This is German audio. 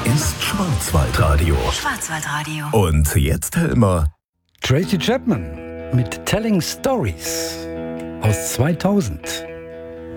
ist Schwarzwaldradio. Schwarzwaldradio. Und jetzt Helmer. Tracy Chapman mit Telling Stories aus 2000.